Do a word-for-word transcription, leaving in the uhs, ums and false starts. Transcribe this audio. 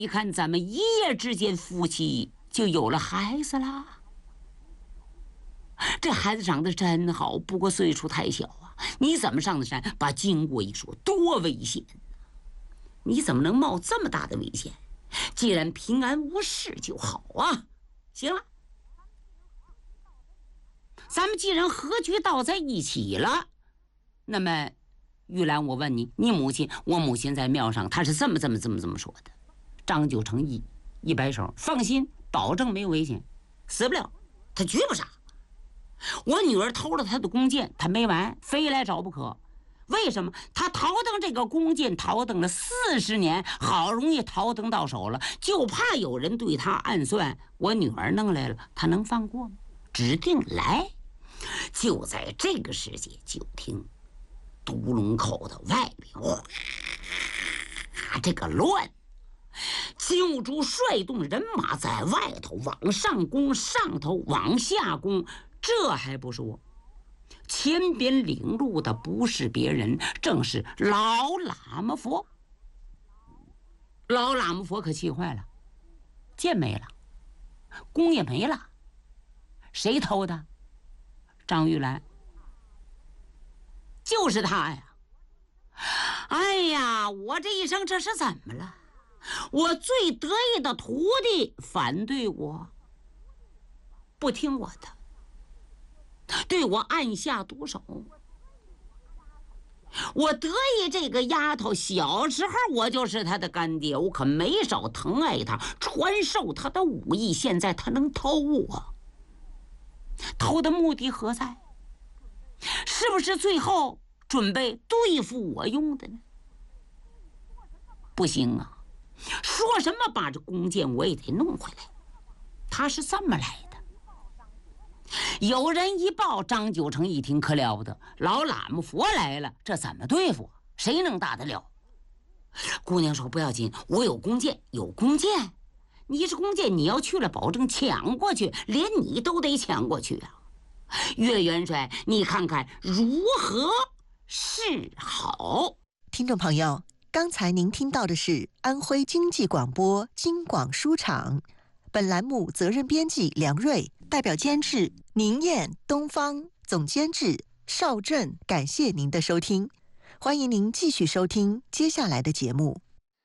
你看咱们一夜之间夫妻就有了孩子啦。这孩子长得真好，不过岁数太小啊。你怎么上的山？把经过一说，多危险！你怎么能冒这么大的危险？既然平安无事就好啊。行了，咱们既然和局到在一起了，那么玉兰，我问你，你母亲，我母亲在庙上，她是这么这么这么这么说的。张九成一一摆手，放心，保证没有危险，死不了，他绝不傻。我女儿偷了他的弓箭，他没完，非来找不可。为什么？他逃登这个弓箭，逃登了四十年，好容易逃登到手了，就怕有人对他暗算。我女儿弄来了，他能放过吗？指定来。就在这个时节，就听独龙口的外边，哇，这个乱！金兀术率动人马在外头往上攻，上头往下攻。这还不说，前边领路的不是别人，正是老喇嘛佛。老喇嘛佛可气坏了，剑没了，弓也没了，谁偷的？张玉兰，就是他呀！哎呀，我这一生这是怎么了？我最得意的徒弟反对我，不听我的，对我暗下毒手。我得意这个丫头，小时候我就是她的干爹，我可没少疼爱她，传授她的武艺。现在她能偷我，偷的目的何在？是不是最后准备对付我用的呢？不行啊，说什么把这弓箭我也得弄回来。他是这么来的。有人一报，张九成一听可了不得，老喇嘛佛来了，这怎么对付？谁能打得了？姑娘说不要紧，我有弓箭，有弓箭。你这弓箭你要去了，保证抢过去，连你都得抢过去啊！岳元帅，你看看如何是好？ 听众朋友，刚才您听到的是安徽经济广播京广书场，本栏目责任编辑梁瑞，代表监制宁燕、东方，总监制邵振。感谢您的收听，欢迎您继续收听接下来的节目。